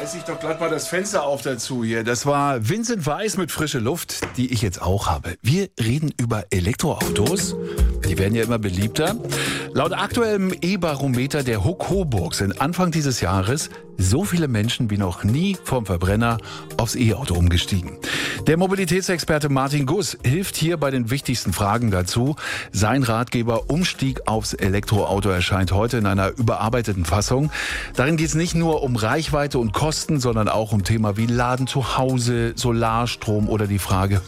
reiße ich doch glatt mal das Fenster auf dazu hier. Das war Vincent Weiss mit Frische Luft, die ich jetzt auch habe. Wir reden über Elektroautos. Die werden ja immer beliebter. Laut aktuellem E-Barometer der Huck Coburg sind Anfang dieses Jahres so viele Menschen wie noch nie vom Verbrenner aufs E-Auto umgestiegen. Der Mobilitätsexperte Martin Guss hilft hier bei den wichtigsten Fragen dazu. Sein Ratgeber Umstieg aufs Elektroauto erscheint heute in einer überarbeiteten Fassung. Darin geht es nicht nur um Reichweite und Kosten, sondern auch um Themen wie Laden zu Hause, Solarstrom oder die Frage,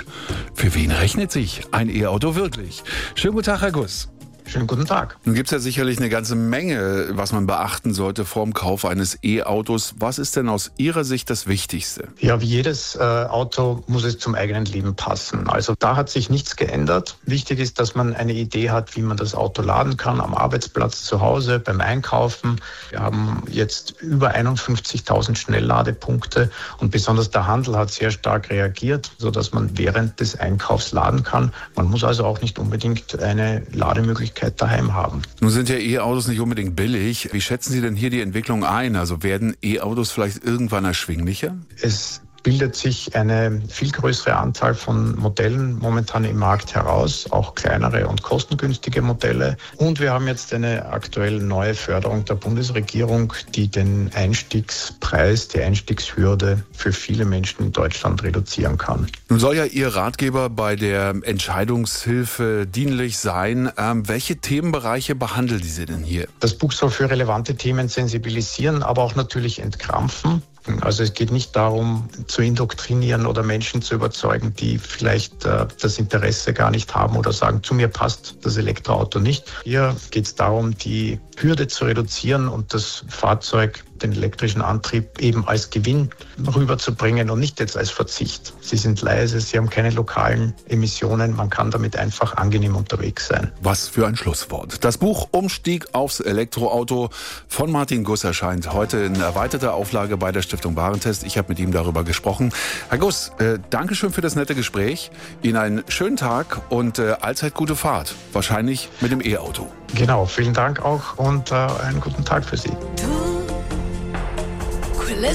für wen rechnet sich ein E-Auto wirklich? Schönen guten Tag, Herr Guss. Schönen guten Tag. Nun gibt es ja sicherlich eine ganze Menge, was man beachten sollte vorm Kauf eines E-Autos. Was ist denn aus Ihrer Sicht das Wichtigste? Ja, wie jedes Auto muss es zum eigenen Leben passen. Also da hat sich nichts geändert. Wichtig ist, dass man eine Idee hat, wie man das Auto laden kann, am Arbeitsplatz, zu Hause, beim Einkaufen. Wir haben jetzt über 51.000 Schnellladepunkte und besonders der Handel hat sehr stark reagiert, sodass man während des Einkaufs laden kann. Man muss also auch nicht unbedingt eine Lademöglichkeit daheim haben. Nun sind ja E-Autos nicht unbedingt billig. Wie schätzen Sie denn hier die Entwicklung ein? Also werden E-Autos vielleicht irgendwann erschwinglicher? Es bildet sich eine viel größere Anzahl von Modellen momentan im Markt heraus, auch kleinere und kostengünstige Modelle. Und wir haben jetzt eine aktuell neue Förderung der Bundesregierung, die den Einstiegspreis, die Einstiegshürde für viele Menschen in Deutschland reduzieren kann. Nun soll ja Ihr Ratgeber bei der Entscheidungshilfe dienlich sein. Welche Themenbereiche behandelt Sie denn hier? Das Buch soll für relevante Themen sensibilisieren, aber auch natürlich entkrampfen. Also es geht nicht darum, zu indoktrinieren oder Menschen zu überzeugen, die vielleicht das Interesse gar nicht haben oder sagen, zu mir passt das Elektroauto nicht. Hier geht es darum, die Hürde zu reduzieren und das Fahrzeug, den elektrischen Antrieb eben als Gewinn rüberzubringen und nicht jetzt als Verzicht. Sie sind leise, sie haben keine lokalen Emissionen, man kann damit einfach angenehm unterwegs sein. Was für ein Schlusswort. Das Buch Umstieg aufs Elektroauto von Martin Guss erscheint heute in erweiterter Auflage bei der Stiftung Warentest. Ich habe mit ihm darüber gesprochen. Herr Guss, Dankeschön für das nette Gespräch. Ihnen einen schönen Tag und allzeit gute Fahrt. Wahrscheinlich mit dem E-Auto. Genau, vielen Dank auch und einen guten Tag für Sie.